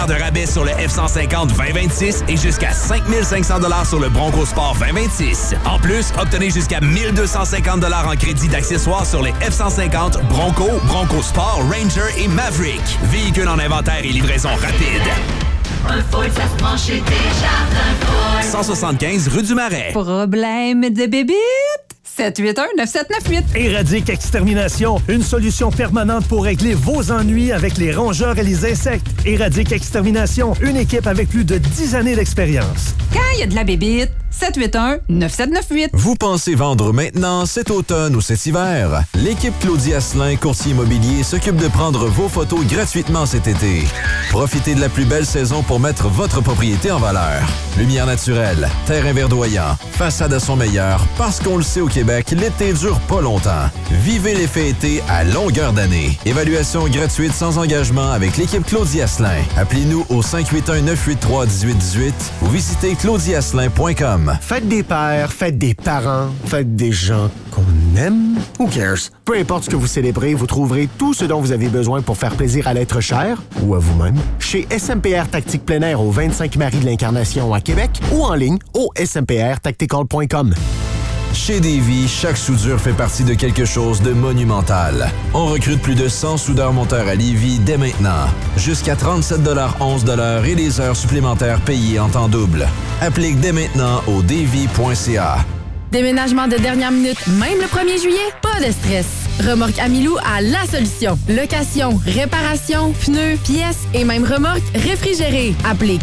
de rabais sur le F-150 2026 et jusqu'à 5 500 $ sur le Bronco Sport 2026. En plus, obtenez jusqu'à 1 250 $ en crédit d'accessoires sur les F-150, Bronco, Bronco Sport, Ranger et Maverick. Véhicules en inventaire et livraison rapide. Un Ford, ça se prend chez Desjardins Ford. 175 rue du Marais. Problème de bébite? 781-9798. Éradique Extermination, une solution permanente pour régler vos ennuis avec les rongeurs et les insectes. Éradique Extermination, une équipe avec plus de 10 années d'expérience. Quand il y a de la bébite, 781-9798. Vous pensez vendre maintenant, cet automne ou cet hiver? L'équipe Claudie Asselin, courtier immobilier, s'occupe de prendre vos photos gratuitement cet été. Profitez de la plus belle saison pour mettre votre propriété en valeur. Lumière naturelle, terrain verdoyant, façade à son meilleur, parce qu'on le sait au Québec, l'été dure pas longtemps. Vivez l'effet été à longueur d'année. Évaluation gratuite sans engagement avec l'équipe Claudie Asselin. Appelez-nous au 581-983-1818 ou visitez claudieasselin.com. Faites des pères, faites des parents, faites des gens qu'on aime. Who cares? Peu importe ce que vous célébrez, vous trouverez tout ce dont vous avez besoin pour faire plaisir à l'être cher ou à vous-même chez SMPR Tactique Plein Air au 25 Marie de l'Incarnation à Québec ou en ligne au smprtactical.com. Chez Davy, chaque soudure fait partie de quelque chose de monumental. On recrute plus de 100 soudeurs-monteurs à Lévis dès maintenant. Jusqu'à 37,11 $ et les heures supplémentaires payées en temps double. Applique dès maintenant au davy.ca. Déménagement de dernière minute, même le 1er juillet? Pas de stress. Remorque Amilou a la solution. Location, réparation, pneus, pièces et même remorque réfrigérée. Appelez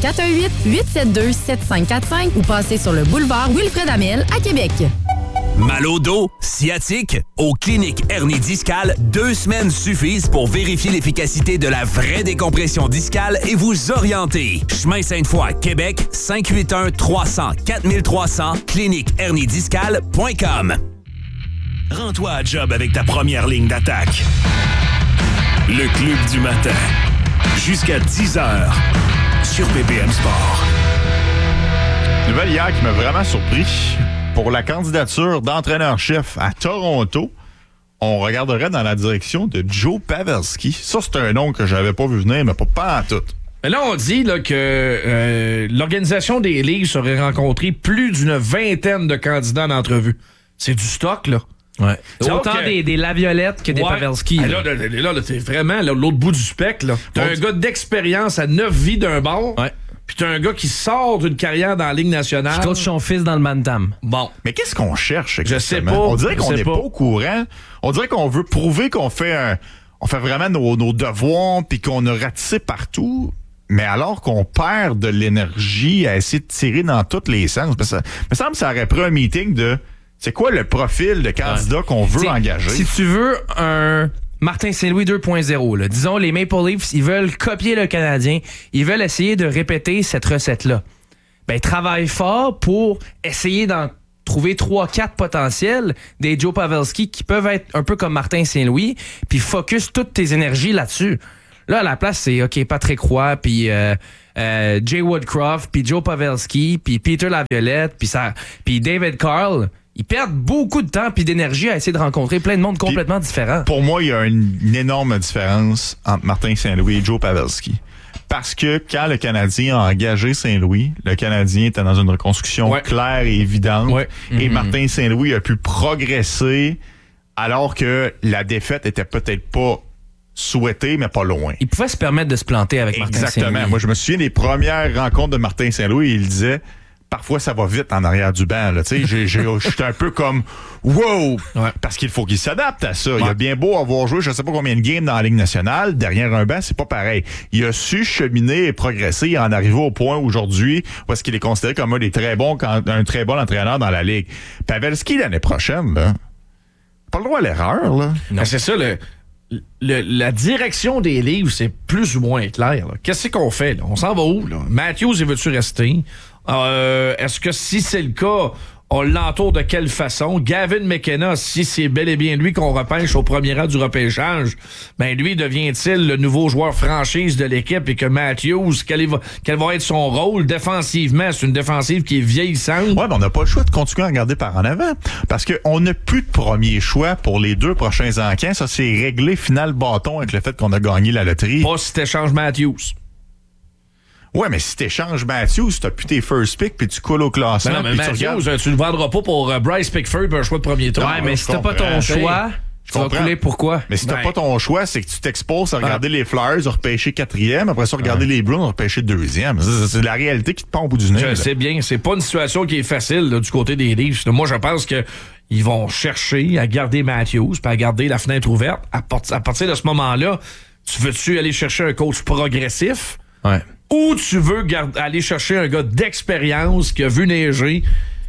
418-872-7545 ou passez sur le boulevard Wilfred Amel à Québec. Mal au dos, sciatique? Aux cliniques hernie discale, 2 semaines suffisent pour vérifier l'efficacité de la vraie décompression discale et vous orienter. Chemin Sainte-Foy, Québec, 581-300-4300, cliniquehernidiscale.com. Rends-toi à job avec ta première ligne d'attaque. Le Club du matin. Jusqu'à 10h sur BPM Sport. Nouvelle hier qui m'a vraiment surpris. Pour la candidature d'entraîneur-chef à Toronto, on regarderait dans la direction de Joe Pavelski. Ça, c'est un nom que j'avais pas vu venir, mais pas en tout. Mais là, on dit là, que l'organisation des ligues serait rencontré plus d'une vingtaine de candidats en entrevue. C'est du stock, là. Ouais. C'est autant des Laviolette que des Pavelski. Là, t'es vraiment là, l'autre bout du spectre. Là. T'as un gars d'expérience à 9 vies d'un bord. Ouais. Puis t'as un gars qui sort d'une carrière dans la Ligue nationale. Qui coach son fils dans le Bantam. Bon. Mais qu'est-ce qu'on cherche exactement? Je sais pas. On dirait qu'on n'est pas au courant. On dirait qu'on veut prouver qu'on fait vraiment nos devoirs puis qu'on a ratissé partout. Mais alors qu'on perd de l'énergie à essayer de tirer dans tous les sens. Parce que ça me semble que ça aurait pris un meeting de c'est quoi le profil de candidat qu'on veut engager. Si tu veux un Martin Saint-Louis 2.0, là. Disons, les Maple Leafs, ils veulent copier le Canadien. Ils veulent essayer de répéter cette recette-là. Ben, travaille fort pour essayer d'en trouver 3-4 potentiels des Joe Pavelski qui peuvent être un peu comme Martin Saint-Louis, puis focus toutes tes énergies là-dessus. Là, à la place, c'est OK, Patrick Roy, puis Jay Woodcroft, puis Joe Pavelski, puis Peter Laviolette, puis David Carl. Ils perdent beaucoup de temps puis d'énergie à essayer de rencontrer plein de monde complètement différent. Pour moi, il y a une énorme différence entre Martin Saint-Louis et Joe Pavelski. Parce que quand le Canadien a engagé Saint-Louis, le Canadien était dans une reconstruction claire et évidente. Ouais. Et Martin Saint-Louis a pu progresser alors que la défaite était peut-être pas souhaitée, mais pas loin. Il pouvait se permettre de se planter avec Martin Saint-Louis. Exactement. Moi, je me souviens des premières rencontres de Martin Saint-Louis, il disait... Parfois, ça va vite en arrière du banc. J'étais un peu comme « wow! » Parce qu'il faut qu'il s'adapte à ça. Ouais. Il a bien beau avoir joué je ne sais pas combien de games dans la Ligue nationale. Derrière un banc, c'est pas pareil. Il a su cheminer et progresser et en arriver au point aujourd'hui où est-ce qu'il est considéré comme un très bon entraîneur dans la Ligue. Pavelski, l'année prochaine, là, pas le droit à l'erreur. Là. Non. C'est ça, la direction des livres, c'est plus ou moins clair. Là. Qu'est-ce qu'on fait? Là? On s'en va où? Là? Matthews, il veut-tu rester? Est-ce que si c'est le cas, on l'entoure de quelle façon? Gavin McKenna, si c'est bel et bien lui qu'on repêche au premier rang du repêchage, ben lui devient-il le nouveau joueur franchise de l'équipe et que Matthews, quel va être son rôle défensivement? C'est une défensive qui est vieillissante. Ouais, mais on n'a pas le choix de continuer à regarder par en avant parce qu'on n'a plus de premier choix pour les 2 prochains encans. Ça, c'est réglé final bâton avec le fait qu'on a gagné la loterie. Pas si t'échanges Matthews. Ouais, mais si t'échanges Matthews, t'as plus tes first pick, puis tu coules au classement. Non, mais Matthews, tu le vendras pas pour Bryce Pickford un choix de premier tour. Ouais, mais si t'as pas ton choix, tu vas couler pourquoi? Mais si t'as pas ton choix, c'est que tu t'exposes à regarder les Flyers, à repêcher 4e, après ça, regarder les Bruins, à repêcher 2e. C'est la réalité qui te pend au bout du nez. Je sais bien, c'est pas une situation qui est facile là, du côté des Leafs. Moi, je pense que ils vont chercher à garder Matthews, puis à garder la fenêtre ouverte. À partir de ce moment-là, tu veux-tu aller chercher un coach progressif? Ouais. Ou tu veux aller chercher un gars d'expérience qui a vu neiger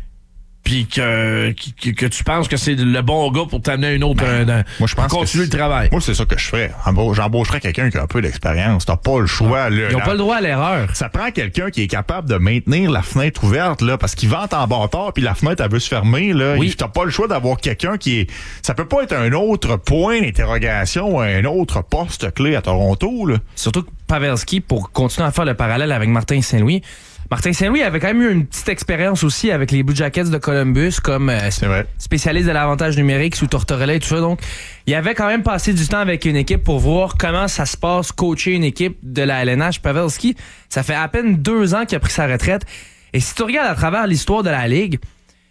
puis que tu penses que c'est le bon gars pour t'amener une autre moi, je pense continuer le travail. Moi, c'est ça que je ferais. J'embaucherais quelqu'un qui a un peu d'expérience. T'as pas le choix. Ils n'ont pas le droit à l'erreur. Ça prend quelqu'un qui est capable de maintenir la fenêtre ouverte, là, parce qu'il vente en bâtard, puis la fenêtre, elle veut se fermer, là. Oui. T'as pas le choix d'avoir quelqu'un qui est... Ça peut pas être un autre point d'interrogation ou un autre poste clé à Toronto, là. Surtout que Pavelski, pour continuer à faire le parallèle avec Martin Saint-Louis, Martin Saint-Louis avait quand même eu une petite expérience aussi avec les Blue Jackets de Columbus comme spécialiste de l'avantage numérique sous Tortorella et tout ça. Donc, il avait quand même passé du temps avec une équipe pour voir comment ça se passe coacher une équipe de la LNH. Pavelski, ça fait à peine 2 ans qu'il a pris sa retraite. Et si tu regardes à travers l'histoire de la Ligue,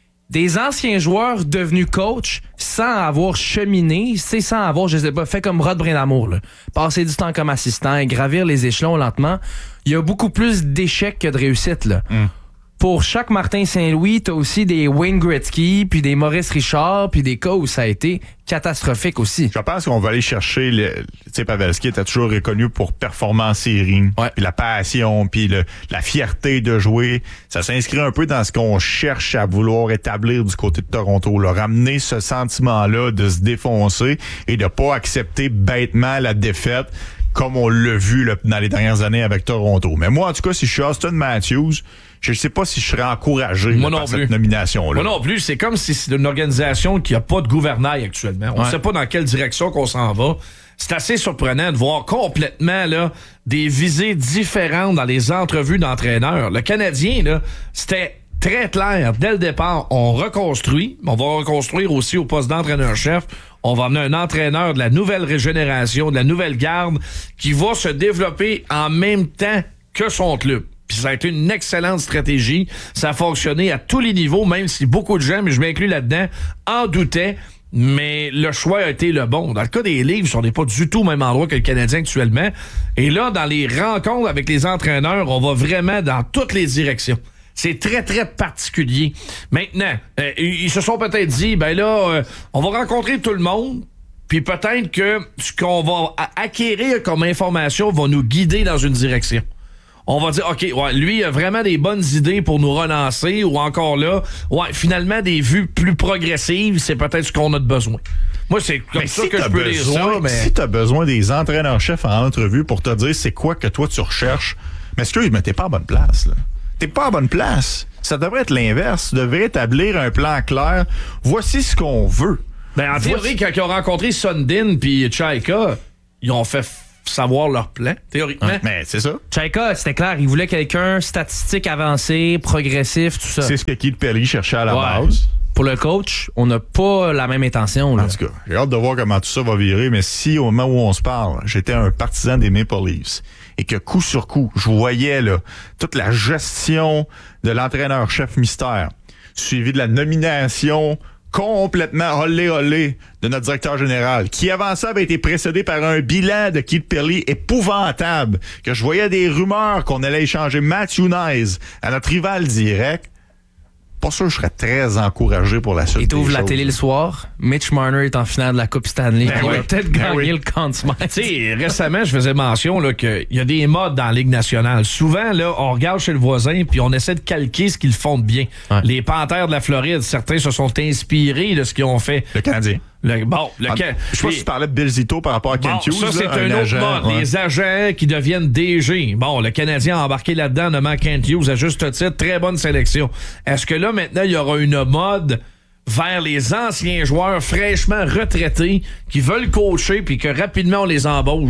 des anciens joueurs devenus coach sans avoir cheminé, sans avoir, je sais pas, fait comme Rod Brindamour, là, passer du temps comme assistant et gravir les échelons lentement, il y a beaucoup plus d'échecs que de réussites, là. Pour chaque Martin Saint-Louis, t'as aussi des Wayne Gretzky, puis des Maurice Richard, puis des cas où ça a été catastrophique aussi. Je pense qu'on va aller chercher... Tu sais, Pavelski était toujours reconnu pour performance en série, puis la passion, puis la fierté de jouer. Ça s'inscrit un peu dans ce qu'on cherche à vouloir établir du côté de Toronto. Là. Ramener ce sentiment-là de se défoncer et de pas accepter bêtement la défaite comme on l'a vu là, dans les dernières années avec Toronto. Mais moi, en tout cas, si je suis Austin Matthews... Je ne sais pas si je serais encouragé par cette nomination-là. Moi non plus. C'est comme si c'est une organisation qui n'a pas de gouvernail actuellement. On ne sait pas dans quelle direction qu'on s'en va. C'est assez surprenant de voir complètement là, des visées différentes dans les entrevues d'entraîneurs. Le Canadien, là, c'était très clair. Dès le départ, on reconstruit. On va reconstruire aussi au poste d'entraîneur-chef. On va amener un entraîneur de la nouvelle régénération, de la nouvelle garde, qui va se développer en même temps que son club. Puis ça a été une excellente stratégie. Ça a fonctionné à tous les niveaux, même si beaucoup de gens, mais je m'inclus là-dedans, en doutaient. Mais le choix a été le bon. Dans le cas des Leafs, on n'est pas du tout au même endroit que le Canadien actuellement. Et là, dans les rencontres avec les entraîneurs, on va vraiment dans toutes les directions. C'est très, très particulier. Maintenant, ils se sont peut-être dit, ben là, on va rencontrer tout le monde. Puis peut-être que ce qu'on va acquérir comme information va nous guider dans une direction. On va dire, OK, ouais, lui a vraiment des bonnes idées pour nous relancer, ou encore là, ouais, finalement, des vues plus progressives, c'est peut-être ce qu'on a de besoin. Moi, c'est comme ça que je peux lire ça. Mais... Si tu as besoin des entraîneurs-chefs en entrevue pour te dire c'est quoi que toi tu recherches, mais excuse, mais t'es pas à bonne place, là. T'es pas à bonne place. Ça devrait être l'inverse. Tu devrais établir un plan clair. Voici ce qu'on veut. Ben, en théorie, quand ils ont rencontré Sundin puis Chaika, ils ont fait savoir leur plan, théoriquement. Mais c'est ça. Chaika, c'était clair, il voulait quelqu'un statistique avancé, progressif, tout ça. C'est ce que Keith Perry cherchait à la base. Pour le coach, on n'a pas la même intention. Là. En tout cas, j'ai hâte de voir comment tout ça va virer, mais si au moment où on se parle, j'étais un partisan des Maple Leafs et que coup sur coup, je voyais là toute la gestion de l'entraîneur-chef mystère, suivi de la nomination complètement olé de notre directeur général, qui avant ça avait été précédé par un bilan de Keith Perry épouvantable, que je voyais des rumeurs qu'on allait échanger Matthew Knies à notre rival direct. Pas sûr que je serais très encouragé pour la suite. Et t'ouvres la télé le soir, Mitch Marner est en finale de la Coupe Stanley. Ben il va peut-être gagner le Conn Smythe. Tu sais, récemment, je faisais mention là, qu'il y a des modes dans la Ligue nationale. Souvent, là, on regarde chez le voisin puis on essaie de calquer ce qu'ils font de bien. Ouais. Les Panthères de la Floride, certains se sont inspirés de ce qu'ils ont fait. Le Canadien. Je sais pas si tu parlais de Bill Zito par rapport à Kent Hughes. Ça, c'est un autre mode. Ouais. Les agents qui deviennent DG. Bon, le Canadien a embarqué là-dedans, nommant Kent Hughes à juste titre. Très bonne sélection. Est-ce que là, maintenant, il y aura une mode vers les anciens joueurs fraîchement retraités qui veulent coacher puis que rapidement on les embauche?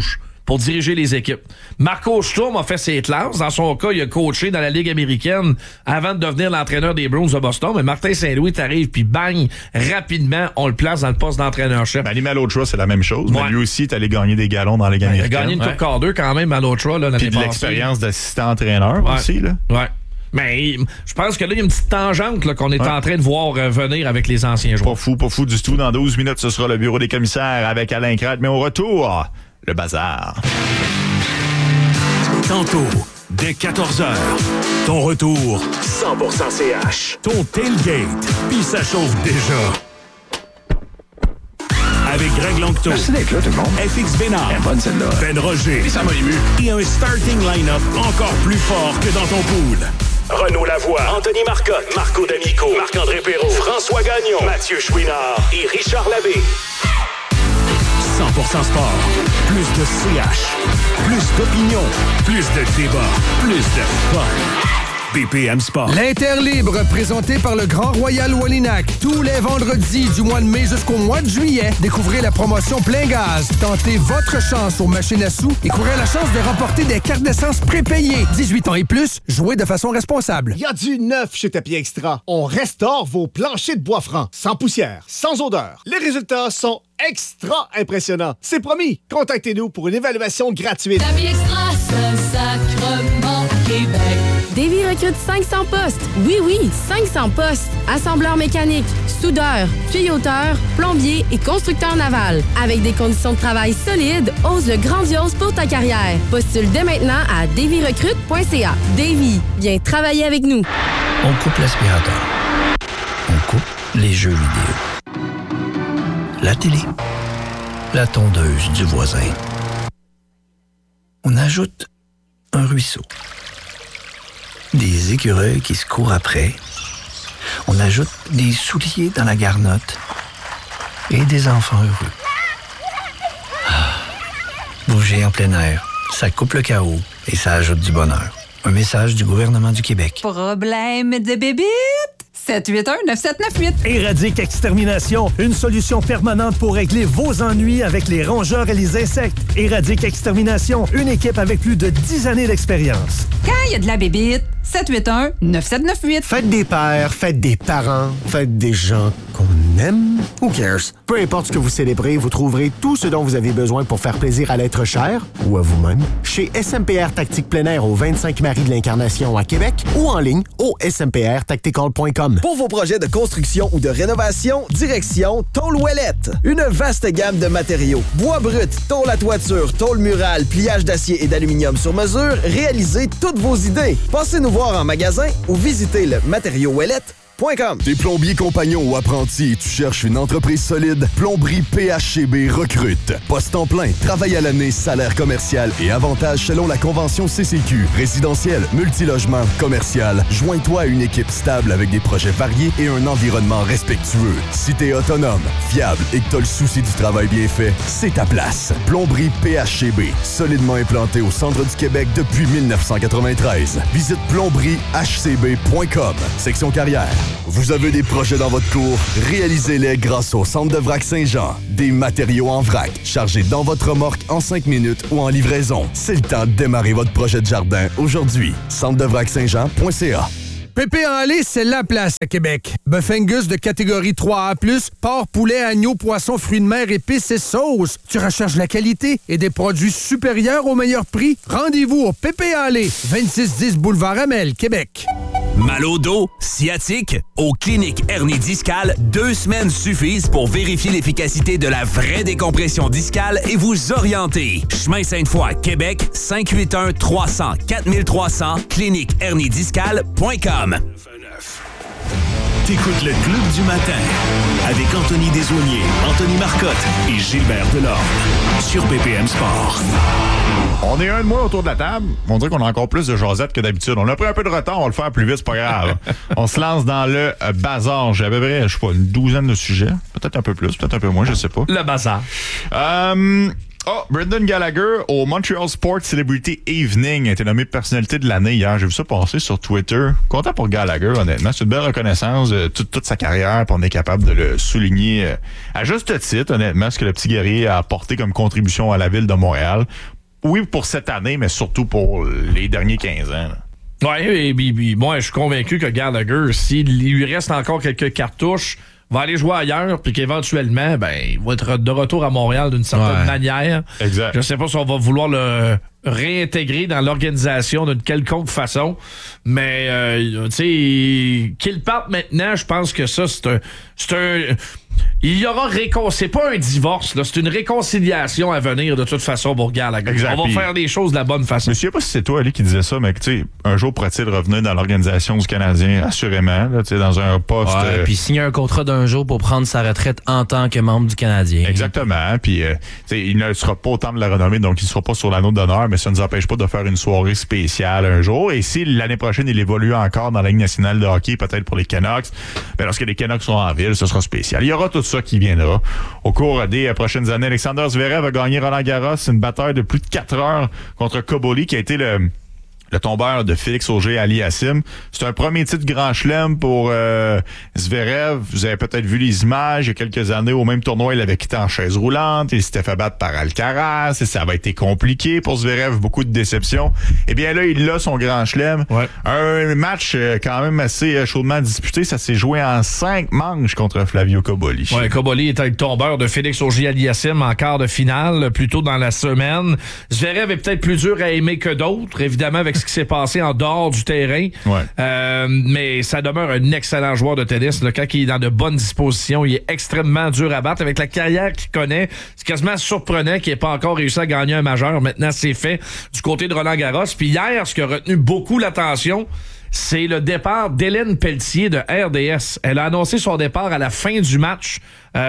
pour diriger les équipes. Marco Sturm a fait ses classes. Dans son cas, il a coaché dans la Ligue américaine avant de devenir l'entraîneur des Bruins de Boston. Mais Martin Saint-Louis t'arrive, puis bang, rapidement, on le place dans le poste d'entraîneur-chef. Ben, Malhotra, c'est la même chose. Ouais. Mais lui aussi, est allé gagner des galons dans la Ligue américaine. Il a gagné une Coupe Calder quand même, Malhotra, l'année passée. Puis de l'expérience d'assistant-entraîneur aussi, là. Ouais. Mais je pense que là, il y a une petite tangente là, qu'on est en train de voir venir avec les anciens joueurs. Pas fou du tout. Dans 12 minutes, ce sera le bureau des commissaires avec Alain Crête. Mais au retour, le bazar. Tantôt, dès 14h, ton retour 100% CH. Ton tailgate, puis ça chauffe déjà. Avec Greg Longto. Merci d'être là, tout le monde. FX Bénard. Bonne celle-là. Ben Roger. Puis ça m'a ému. Et un starting line-up encore plus fort que dans ton pool. Renaud Lavoie, Anthony Marcotte, Marco D'Amico, Marc-André Perrault, François Gagnon, Mathieu Chouinard et Richard Labbé. 100% sport. Plus de CH. Plus d'opinion. Plus de débat. Plus de fun. BPM Sport. L'Interlibre, présenté par le Grand Royal Wallinac. Tous les vendredis du mois de mai jusqu'au mois de juillet, découvrez la promotion plein gaz. Tentez votre chance aux machines à sous et courez la chance de remporter des cartes d'essence prépayées. 18 ans et plus, jouez de façon responsable. Il y a du neuf chez Tapis Extra. On restaure vos planchers de bois franc, sans poussière, sans odeur. Les résultats sont extra impressionnants. C'est promis. Contactez-nous pour une évaluation gratuite. Tapis Extra, Saint-Sacrement, Québec. Davy recrute 500 postes. Oui, 500 postes. Assembleur mécanique, soudeur, tuyauteur, plombier et constructeur naval. Avec des conditions de travail solides, ose le grandiose pour ta carrière. Postule dès maintenant à davyrecrute.ca. Davy, viens travailler avec nous. On coupe l'aspirateur. On coupe les jeux vidéo. La télé. La tondeuse du voisin. On ajoute un ruisseau. Des écureuils qui se courent après. On ajoute des souliers dans la garnotte et des enfants heureux. Bouger en plein air, ça coupe le chaos et ça ajoute du bonheur. Un message du gouvernement du Québec. Problème de bébite? 781-9798. Éradique Extermination, une solution permanente pour régler vos ennuis avec les rongeurs et les insectes. Éradique Extermination, une équipe avec plus de 10 années d'expérience. Quand il y a de la bébite, 781-9798. Faites des pères, faites des parents, faites des gens qu'on aime. Who cares? Peu importe ce que vous célébrez, vous trouverez tout ce dont vous avez besoin pour faire plaisir à l'être cher ou à vous-même chez SMPR Tactique Plein Air au 25 Marie de l'Incarnation à Québec ou en ligne au smprtactical.com. Pour vos projets de construction ou de rénovation, direction Tôle Ouellette. Une vaste gamme de matériaux. Bois brut, tôle à toiture, tôle murale, pliage d'acier et d'aluminium sur mesure, réalisez toutes vos idées. Passez-nous voir en magasin ou visitez le matériauxouellette.com. T'es plombier compagnon ou apprenti et tu cherches une entreprise solide? Plomberie PHCB recrute. Poste en plein, travail à l'année, salaire commercial et avantages selon la convention CCQ. Résidentiel, multilogement, commercial. Joins-toi à une équipe stable avec des projets variés et un environnement respectueux. Si t'es autonome, fiable et que t'as le souci du travail bien fait, c'est ta place. Plomberie PHCB, solidement implantée au centre du Québec depuis 1993. Visite plombriehcb.com. Section carrière. Vous avez des projets dans votre cour? Réalisez-les grâce au Centre de Vrac Saint-Jean. Des matériaux en vrac, chargés dans votre remorque en 5 minutes ou en livraison. C'est le temps de démarrer votre projet de jardin aujourd'hui. centredevrac-saint-jean.ca. Pépé en lait, c'est la place à Québec. Bœuf Angus de catégorie 3A+, porc, poulet, agneau, poisson, fruits de mer, épices et sauces. Tu recherches la qualité et des produits supérieurs au meilleur prix? Rendez-vous au Pépé en lait, 2610 Boulevard Amel, Québec. Mal au dos, sciatique? Aux cliniques hernie discale, 2 semaines suffisent pour vérifier l'efficacité de la vraie décompression discale et vous orienter. Chemin Sainte-Foy, Québec, 581-300-4300, cliniquehernidiscale.com. T'écoutes le Club du matin avec Anthony Desaulniers, Anthony Marcotte et Gilbert Delorme sur BPM Sport. On est un de moins autour de la table. On dirait qu'on a encore plus de jasettes que d'habitude. On a pris un peu de retard, on va le faire plus vite, c'est pas grave. On se lance dans le bazar. J'ai à peu près, je sais pas, une douzaine de sujets. Peut-être un peu plus, peut-être un peu moins, je sais pas. Le bazar. Brendan Gallagher au Montreal Sports Celebrity Evening a été nommé personnalité de l'année hier. J'ai vu ça passer sur Twitter. Content pour Gallagher, honnêtement. C'est une belle reconnaissance de toute sa carrière. Puis on est capable de le souligner à juste titre, honnêtement, ce que le petit guerrier a apporté comme contribution à la ville de Montréal. oui, pour cette année, mais surtout pour les derniers 15 ans. Oui, et moi, je suis convaincu que Gallagher, s'il lui reste encore quelques cartouches, va aller jouer ailleurs, puis qu'éventuellement, il va être de retour à Montréal d'une certaine manière. Exact. Je sais pas si on va vouloir le réintégrer dans l'organisation d'une quelconque façon, mais tu sais, qu'il parte maintenant, je pense que ça, c'est un il y aura c'est pas un divorce, là, c'est une réconciliation à venir de toute façon pour Gallagher. On va faire les choses de la bonne façon. Je sais pas si c'est toi, Ali, qui disait ça, mais tu sais, un jour pourrait-il revenir dans l'organisation du Canadien, assurément, là, dans un poste. Puis signer un contrat d'un jour pour prendre sa retraite en tant que membre du Canadien. Exactement. Puis il ne sera pas au temps de la renommée, donc il ne sera pas sur l'anneau d'honneur, mais ça ne nous empêche pas de faire une soirée spéciale un jour. Et si l'année prochaine, il évolue encore dans la Ligue nationale de hockey, peut-être pour les Canucks, lorsque les Canucks sont en ville, ce sera spécial. Il y aura tout ça qui viendra. Au cours des prochaines années, Alexander Zverev a gagné Roland-Garros, une bataille de plus de 4 heures contre Cobolli, qui a été le tombeur de Félix Auger-Aliassime. C'est un premier titre Grand Chelem pour Zverev. Vous avez peut-être vu les images. Il y a quelques années, au même tournoi, il avait quitté en chaise roulante. Il s'était fait battre par Alcaraz. Et ça avait été compliqué pour Zverev. Beaucoup de déceptions. Eh bien là, il a son Grand Chelem. Ouais. Un match quand même assez chaudement disputé. Ça s'est joué en 5 manches contre Flavio Cobolli. Ouais, Cobolli était le tombeur de Félix Auger-Aliassime en quart de finale, plus tôt dans la semaine. Zverev est peut-être plus dur à aimer que d'autres, évidemment, avec ce qui s'est passé en dehors du terrain. Ouais. Mais ça demeure un excellent joueur de tennis. Là, quand il est dans de bonnes dispositions, il est extrêmement dur à battre. Avec la carrière qu'il connaît, c'est quasiment surprenant qu'il n'ait pas encore réussi à gagner un majeur. Maintenant, c'est fait du côté de Roland-Garros. Puis hier, ce qui a retenu beaucoup l'attention, c'est le départ d'Hélène Pelletier de RDS. Elle a annoncé son départ à la fin du match,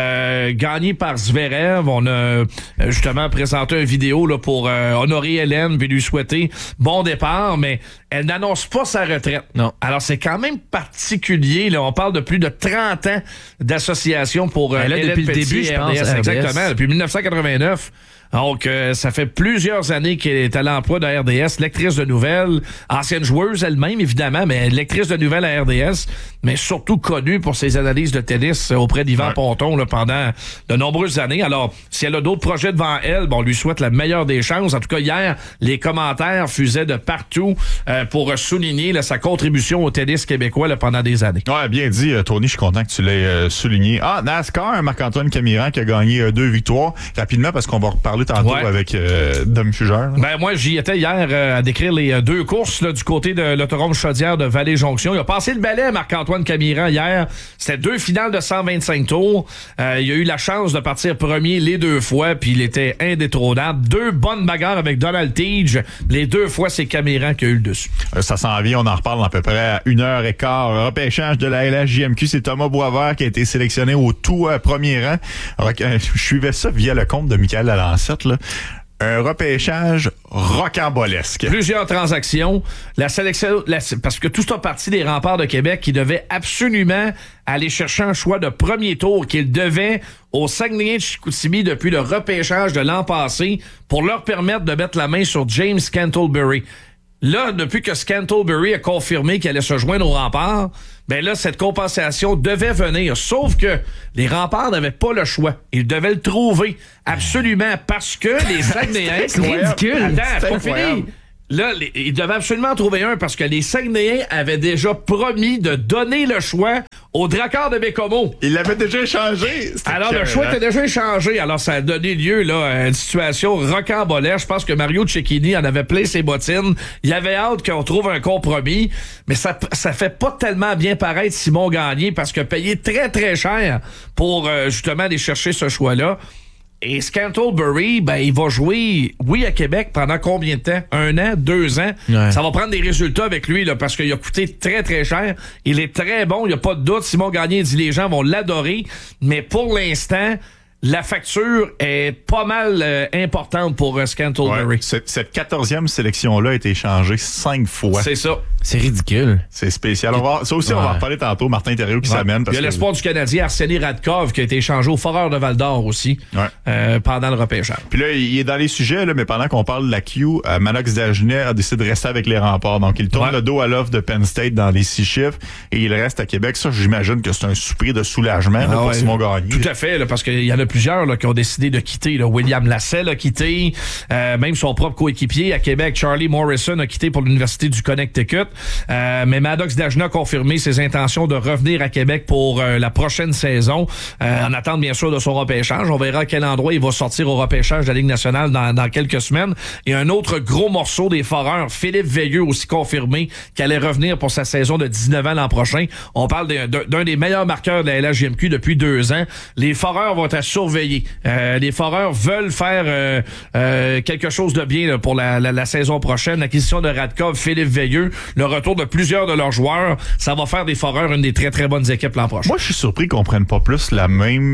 gagné par Zverev. On a justement présenté une vidéo là, pour honorer Hélène puis lui souhaiter bon départ, mais elle n'annonce pas sa retraite. Non. Alors, c'est quand même particulier. Là. On parle de plus de 30 ans d'association pour Hélène depuis Pelletier, le début, je pense, RDS. Exactement, depuis 1989. Donc, ça fait plusieurs années qu'elle est à l'emploi de RDS, lectrice de nouvelles, ancienne joueuse elle-même, évidemment, mais lectrice de nouvelles à RDS, mais surtout connue pour ses analyses de tennis auprès d'Yvan Ponton là, pendant de nombreuses années. Alors, si elle a d'autres projets devant elle, on lui souhaite la meilleure des chances. En tout cas, hier, les commentaires fusaient de partout pour souligner là, sa contribution au tennis québécois là, pendant des années. Ouais, bien dit, Tony, je suis content que tu l'aies souligné. Ah, NASCAR, Marc-Antoine Camiran qui a gagné 2 victoires. Rapidement, parce qu'on va reparler tantôt avec Dom Fugère. Ben moi, j'y étais hier à décrire les 2 courses là, du côté de l'autodrome Chaudière de Vallée-Jonction. Il a passé le balai, Marc-Antoine Camiran, hier. C'était 2 finales de 125 tours. Il a eu la chance de partir premier les 2 fois, puis il était indétrônable. 2 bonnes bagarres avec Donald Tige. Les 2 fois, c'est Camiran qui a eu le dessus. Ça s'en vient, on en reparle à peu près à 1h15. Repêchage de la LHJMQ, c'est Thomas Boisvert qui a été sélectionné au tout premier rang. Alors, je suivais ça via le compte de Michael Lalancette, là. Un repêchage rocambolesque. Plusieurs transactions. La sélection, parce que tout est parti des Remparts de Québec qui devaient absolument aller chercher un choix de premier tour qu'ils devaient aux Saguenayens de Chicoutimi depuis le repêchage de l'an passé pour leur permettre de mettre la main sur James Scantlebury. Là, depuis que Scantlebury a confirmé qu'il allait se joindre aux Remparts, ben là, cette compensation devait venir. Sauf que les Remparts n'avaient pas le choix. Ils devaient le trouver absolument parce que les Saguenayens... C'est ridicule. Attends, c'est pas fini. Là, ils devaient absolument trouver un parce que les Saguenayens avaient déjà promis de donner le choix aux Dracars de Bécomo. Ils l'avaient déjà échangé. Alors, le choix était déjà échangé. Alors, ça a donné lieu là, à une situation rocambolesque. Je pense que Mario Cecchini en avait plein ses bottines. Il avait hâte qu'on trouve un compromis. Mais ça fait pas tellement bien paraître Simon Gagné parce que payer très, très cher pour justement aller chercher ce choix-là. Et Scantlebury, ben, il va jouer, oui, à Québec pendant combien de temps? 1 an, 2 ans? Ouais. Ça va prendre des résultats avec lui, là, parce qu'il a coûté très, très cher. Il est très bon, il n'y a pas de doute. Simon Gagné dit les gens vont l'adorer. Mais pour l'instant, la facture est pas mal importante pour Scantlebury. Ouais, cette 14e sélection-là a été échangée 5 fois. C'est ça. C'est ridicule. C'est spécial. On va en reparler tantôt. Martin Thériault qui s'amène. Il y a l'espoir du Canadien, Arseny Radkov, qui a été échangé au Foreur de Val-d'Or aussi pendant le repêchage. Puis là, il est dans les sujets, là, mais pendant qu'on parle de la Q, Manox Dagenet a décidé de rester avec les Remparts. Donc, il tourne le dos à l'offre de Penn State dans les 6 chiffres et il reste à Québec. Ça, j'imagine que c'est un soupir de soulagement pour Simon Gagné. Tout à fait, là, parce qu'il y en a plusieurs là, qui ont décidé de quitter. Là. William Lassell a quitté, même son propre coéquipier à Québec, Charlie Morrison a quitté pour l'Université du Connecticut. Mais Maddox Dajna a confirmé ses intentions de revenir à Québec pour la prochaine saison, en attente bien sûr de son repêchage. On verra à quel endroit il va sortir au repêchage de la Ligue nationale dans quelques semaines. Et un autre gros morceau des Foreurs, Philippe Veilleux, aussi confirmé qu'il allait revenir pour sa saison de 19 ans l'an prochain. On parle d'un des meilleurs marqueurs de la LHJMQ depuis 2 ans. Les Foreurs vont être à surveiller. Les Foreurs veulent faire quelque chose de bien là, pour la saison prochaine. L'acquisition de Radkov, Philippe Veilleux, le retour de plusieurs de leurs joueurs, ça va faire des Foreurs une des très très bonnes équipes l'an prochain. Moi, je suis surpris qu'on prenne pas plus le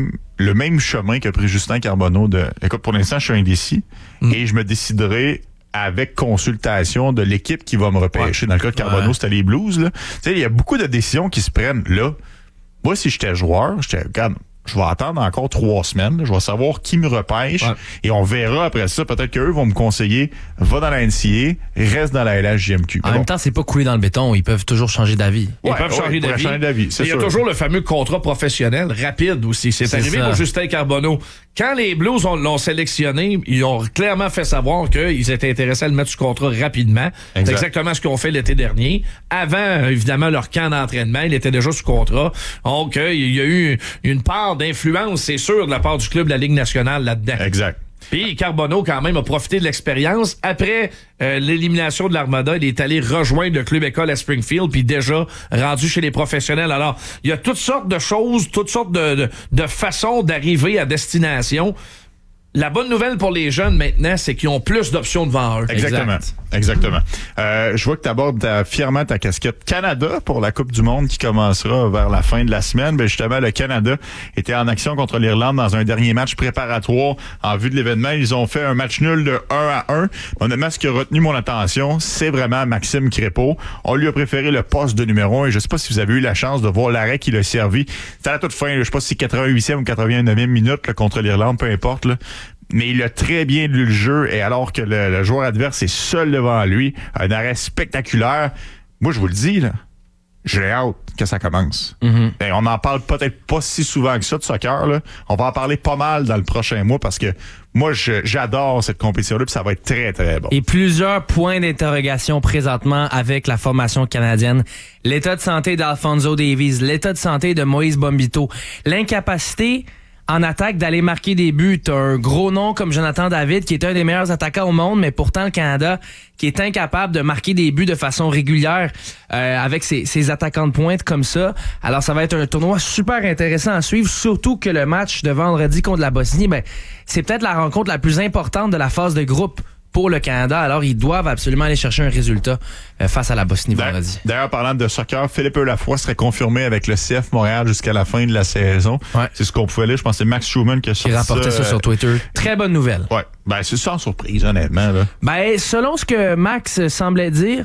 même chemin qu'a pris Justin Carbonneau. Écoute, pour l'instant, je suis indécis et je me déciderai avec consultation de l'équipe qui va me repêcher. Dans le cas de Carbonneau, c'était les Blues. Tu sais, il y a beaucoup de décisions qui se prennent là. Moi, si j'étais joueur, regarde, je vais attendre encore 3 semaines. Je vais savoir qui me repêche et on verra après ça. Peut-être qu'eux vont me conseiller, va dans la NCA, reste dans la LHJMQ. En même temps, c'est pas coulé dans le béton. Ils peuvent toujours changer d'avis. Ils peuvent changer d'avis. Il y a toujours le fameux contrat professionnel rapide aussi. C'est arrivé pour Justin Carbonneau. Quand les Blues l'ont sélectionné, ils ont clairement fait savoir qu'ils étaient intéressés à le mettre sous contrat rapidement. C'est exactement ce qu'ils ont fait l'été dernier. Avant, évidemment, leur camp d'entraînement, il était déjà sous contrat. Donc, il y a eu une part d'influence, c'est sûr, de la part du club de la Ligue nationale là-dedans. Exact. Puis Carbonneau, quand même, a profité de l'expérience. Après l'élimination de l'Armada, il est allé rejoindre le club école à Springfield, puis déjà rendu chez les professionnels. Alors, il y a toutes sortes de choses, toutes sortes de façons d'arriver à destination. La bonne nouvelle pour les jeunes maintenant, c'est qu'ils ont plus d'options devant eux. Exactement. Je vois que tu abordes fièrement ta casquette Canada pour la Coupe du Monde qui commencera vers la fin de la semaine. Ben justement, le Canada était en action contre l'Irlande dans un dernier match préparatoire en vue de l'événement. Ils ont fait un match nul de 1-1. Honnêtement, ce qui a retenu mon attention, c'est vraiment Maxime Crépeau. On lui a préféré le poste de numéro 1 et je sais pas si vous avez eu la chance de voir l'arrêt qu'il a servi. C'était à la toute fin, je sais pas si c'est 88e ou 89e minute là, contre l'Irlande, peu importe. Là. Mais il a très bien lu le jeu et alors que le joueur adverse est seul devant lui, un arrêt spectaculaire. Moi, je vous le dis, là, j'ai hâte que ça commence. Et on n'en parle peut-être pas si souvent que ça de soccer. Là. On va en parler pas mal dans le prochain mois parce que moi, j'adore cette compétition-là puis ça va être très, très bon. Et plusieurs points d'interrogation présentement avec la formation canadienne. L'état de santé d'Alphonso Davies, l'état de santé de Moïse Bombito, l'incapacité en attaque d'aller marquer des buts. T'as un gros nom comme Jonathan David qui est un des meilleurs attaquants au monde, mais pourtant le Canada qui est incapable de marquer des buts de façon régulière avec ses attaquants de pointe comme ça. Alors ça va être un tournoi super intéressant à suivre, surtout que le match de vendredi contre la Bosnie, c'est peut-être la rencontre la plus importante de la phase de groupe pour le Canada. Alors, ils doivent absolument aller chercher un résultat face à la Bosnie vendredi. D'ailleurs, parlant de soccer, Philippe Lafroy serait confirmé avec le CF Montréal jusqu'à la fin de la saison. Ouais. C'est ce qu'on pouvait lire. Je pense que c'est Max Schumann qui a sorti rapporté ça sur Twitter. Très bonne nouvelle. Ouais. C'est sans surprise, honnêtement. Là. Selon ce que Max semblait dire,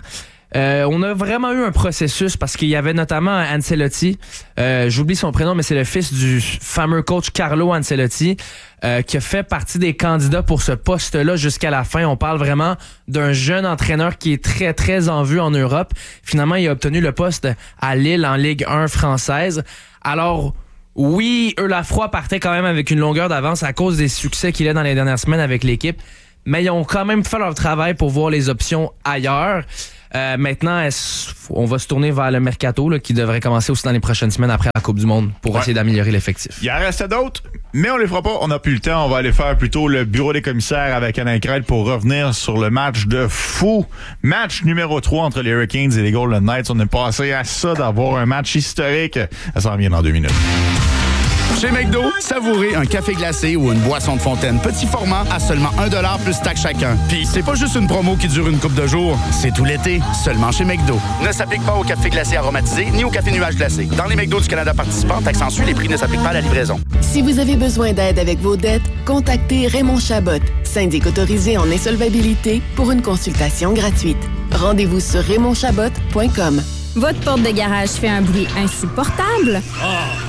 on a vraiment eu un processus parce qu'il y avait notamment Ancelotti, j'oublie son prénom, mais c'est le fils du fameux coach Carlo Ancelotti, qui a fait partie des candidats pour ce poste-là jusqu'à la fin. On parle vraiment d'un jeune entraîneur qui est très, très en vue en Europe. Finalement, il a obtenu le poste à Lille en Ligue 1 française. Alors, oui, Lafroy partait quand même avec une longueur d'avance à cause des succès qu'il a dans les dernières semaines avec l'équipe, mais ils ont quand même fait leur travail pour voir les options ailleurs. Maintenant, on va se tourner vers le mercato là, qui devrait commencer aussi dans les prochaines semaines après la Coupe du Monde pour essayer d'améliorer l'effectif. Il en reste d'autres, mais on les fera pas. On n'a plus le temps. On va aller faire plutôt le bureau des commissaires avec Alain Crête pour revenir sur le match de fou. Match numéro 3 entre les Hurricanes et les Golden Knights. On est passé à ça d'avoir un match historique. Ça s'en vient dans 2 minutes. Chez McDo, savourez un café glacé ou une boisson de fontaine petit format à seulement 1$ plus taxe chacun. Puis c'est pas juste une promo qui dure une couple de jours, c'est tout l'été, seulement chez McDo. Ne s'applique pas au café glacé aromatisé ni au café nuage glacé. Dans les McDo du Canada participants, taxe en suit, les prix ne s'appliquent pas à la livraison. Si vous avez besoin d'aide avec vos dettes, contactez Raymond Chabot, syndic autorisé en insolvabilité, pour une consultation gratuite. Rendez-vous sur RaymondChabot.com. Votre porte de garage fait un bruit insupportable?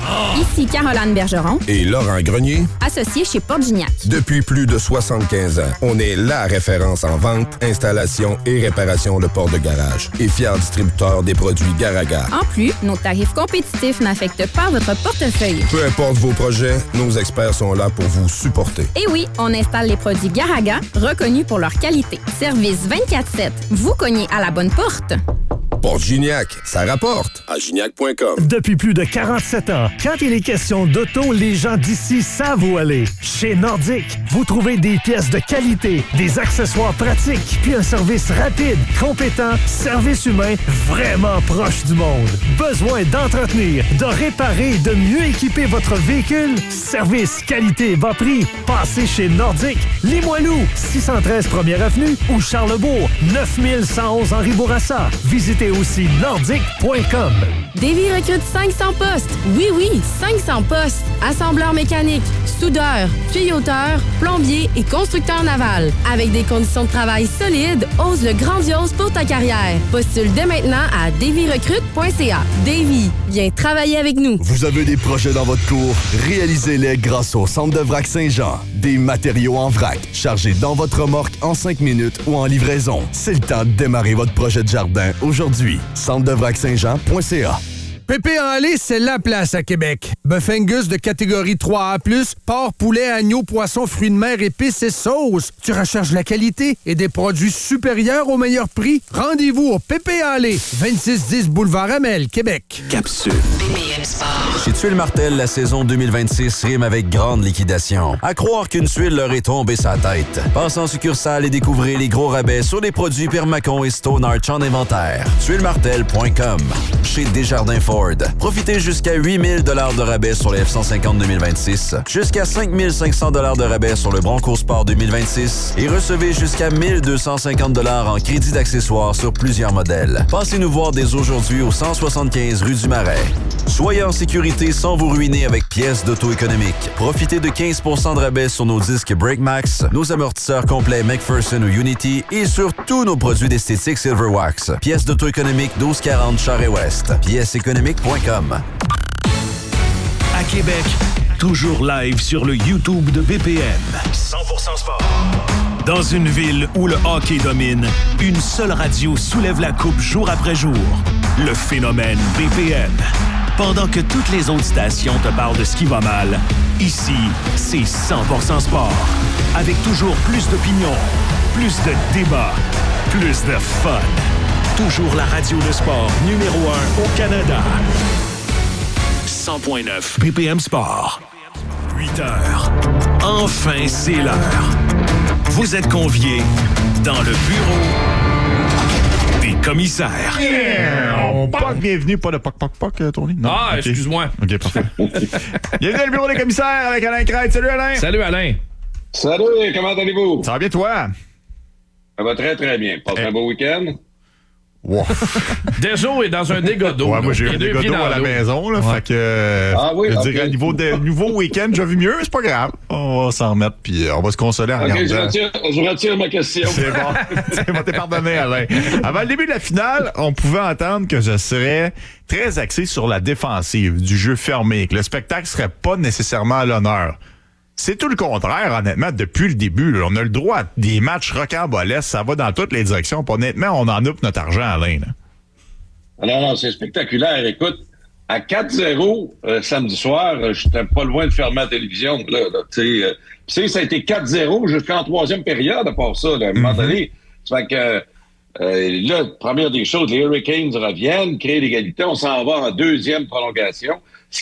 Ici Caroline Bergeron. Et Laurent Grenier. Associé chez Porte-Gignac. Depuis plus de 75 ans, on est la référence en vente, installation et réparation de portes de garage. Et fier distributeur des produits Garaga. En plus, nos tarifs compétitifs n'affectent pas votre portefeuille. Peu importe vos projets, nos experts sont là pour vous supporter. Et oui, on installe les produits Garaga, reconnus pour leur qualité. Service 24/7. Vous cognez à la bonne porte. Porte Gignac, ça rapporte à gignac.com. Depuis plus de 47 ans, quand il est question d'auto, les gens d'ici savent où aller. Chez Nordic, vous trouvez des pièces de qualité, des accessoires pratiques, puis un service rapide, compétent, service humain vraiment proche du monde. Besoin d'entretenir, de réparer et de mieux équiper votre véhicule? Service, qualité, bas prix. Passez chez Nordic, Limoilou, 613 1er Avenue ou Charlebourg, 9111 Henri Bourassa. Visitez aussi nordic.com. Davy recrute 500 postes. Oui, 500 postes. Assembleur mécanique, soudeur, tuyauteur, plombier et constructeur naval. Avec des conditions de travail solides, ose le grandiose pour ta carrière. Postule dès maintenant à davyrecrute.ca. Davy, viens travailler avec nous. Vous avez des projets dans votre cour? Réalisez-les grâce au Centre de vrac Saint-Jean. Des matériaux en vrac, chargés dans votre remorque en 5 minutes ou en livraison. C'est le temps de démarrer votre projet de jardin aujourd'hui. centre-de-vrac-saint-jean.ca. Pépé en lait, c'est la place à Québec. Bœuf Angus de catégorie 3A+, porc, poulet, agneau, poisson, fruits de mer, épices et sauces. Tu recherches la qualité et des produits supérieurs au meilleur prix? Rendez-vous au Pépé en lait, 2610 Boulevard Amel, Québec. Capsule. Chez Tuile Martel, la saison 2026 rime avec grande liquidation. À croire qu'une tuile leur est tombée sa tête. Passez en succursale et découvrez les gros rabais sur les produits Permacon et Stone Arch en inventaire. Tuilemartel.com. Chez Desjardins Ford. Profitez jusqu'à 8 000 $ de rabais sur les F-150 2026, jusqu'à 5 500 $ de rabais sur le Bronco Sport 2026 et recevez jusqu'à 1 250 $ en crédit d'accessoires sur plusieurs modèles. Passez nous voir dès aujourd'hui au 175 rue du Marais. Soyez en sécurité sans vous ruiner avec pièces d'auto économique. Profitez de 15 % de rabais sur nos disques BrakeMax, nos amortisseurs complets McPherson ou Unity et sur tous nos produits d'esthétique Silverwax. Pièces d'auto économique 1240 Charest-Ouest. Pièces économiques.com. À Québec, toujours live sur le YouTube de BPM. 100% sport. Dans une ville où le hockey domine, une seule radio soulève la coupe jour après jour. Le phénomène BPM. Pendant que toutes les autres stations te parlent de ce qui va mal, ici, c'est 100% sport. Avec toujours plus d'opinions, plus de débats, plus de fun. Toujours la radio de sport numéro 1 au Canada. 100.9 BPM Sport. 8 heures. Enfin, c'est l'heure. Vous êtes conviés dans le bureau des commissaires. Poc, bienvenue, pas de poc, Tony? Non? Ah, okay. Excuse-moi. OK, parfait. Bienvenue dans le bureau des commissaires avec Alain Crête. Salut, Alain. Salut, Alain. Salut, comment allez-vous? Ça va bien, toi? Ça va très, très bien. Passez un beau week-end? Wow. Deso est dans un dégât d'eau. Ouais, moi, j'ai eu un dégât d'eau à la maison. Là, fait que, je dirais, niveau week-end, j'ai vu mieux, mais c'est pas grave. On va s'en remettre, puis on va se consoler en regardant. Je retire ma question. C'est bon. T'es pardonné, Alain. Avant le début de la finale, on pouvait entendre que je serais très axé sur la défensive, du jeu fermé, que le spectacle serait pas nécessairement à l'honneur. C'est tout le contraire, honnêtement, depuis le début. Là, on a le droit à des matchs rocambolesques, ça va dans toutes les directions. Puis honnêtement, on en a pour notre argent, Alain. Là. Non, c'est spectaculaire. Écoute, à 4-0 samedi soir, j'étais pas loin de fermer la télévision. Ça a été 4-0 jusqu'en troisième période, à part ça, là, à un moment donné. Ça fait que là, première des choses, les Hurricanes reviennent, créent l'égalité, on s'en va en deuxième prolongation. Ce